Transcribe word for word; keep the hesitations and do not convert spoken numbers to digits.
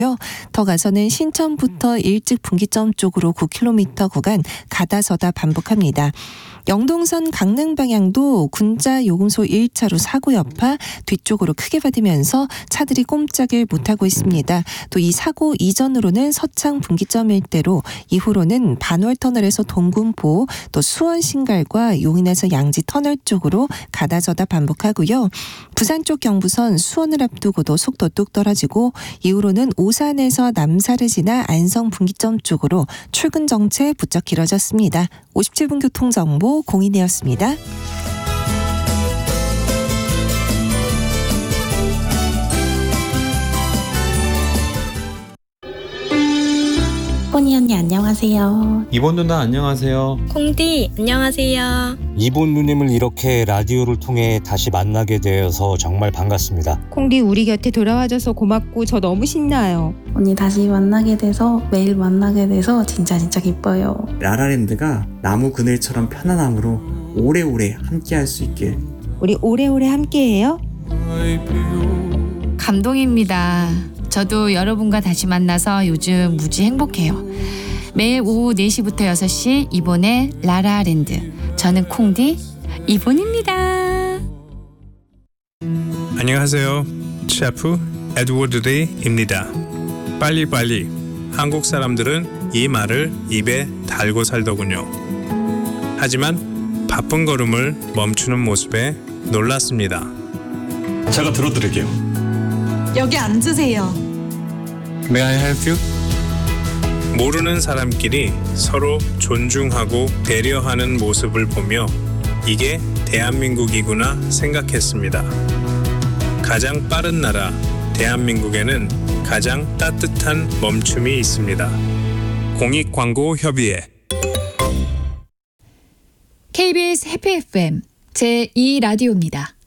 더 가서는 신천부터 일찍 분기점 쪽으로 구 킬로미터 구간 가다서다 반복합니다. 영동선 강릉 방향도 군자 요금소 일 차로 사고 여파 뒤쪽으로 크게 받으면서 차들이 꼼짝을 못하고 있습니다. 또 이 사고 이전으로는 서창 분기점 일대로, 이후로는 반월터널에서 동군포, 또 수원 신갈과 용인에서 양지 터널 쪽으로 가다서다 반복하고요. 부산 쪽 경부선 수원을 앞두고도 속도 뚝 떨어지고, 이후로는 오산에서 남사를 지나 안성 분기점 쪽으로 출근 정체 부쩍 길어졌습니다. 오십칠 분 교통정보 공인이었습니다. 뽀니 언니 안녕하세요. 이본 누나 안녕하세요. 콩디 안녕하세요. 이본 누님을 이렇게 라디오를 통해 다시 만나게 되어서 정말 반갑습니다. 콩디 우리 곁에 돌아와줘서 고맙고 저 너무 신나요. 언니 다시 만나게 돼서 매일 만나게 돼서 진짜 진짜 기뻐요. 라라랜드가 나무 그늘처럼 편안함으로 오래오래 함께할 수 있길. 우리 오래오래 함께해요. 감동입니다. 저도 여러분과 다시 만나서 요즘 무지 행복해요. 매일 오후 네 시부터 여섯 시 이본의 라라랜드. 저는 콩디 이본입니다. 안녕하세요. 셰프 에드워드 리입니다. 빨리빨리. 한국 사람들은 이 말을 입에 달고 살더군요. 하지만 바쁜 걸음을 멈추는 모습에 놀랐습니다. 제가 들어드릴게요. 여기 앉으세요. May I help you? 모르는 사람끼리 서로 존중하고 배려하는 모습을 보며 이게 대한민국이구나 생각했습니다. 가장 빠른 나라 대한민국에는 가장 따뜻한 멈춤이 있습니다. 공익광고협의회. 케이비에스 해피 에프엠 제이 라디오입니다.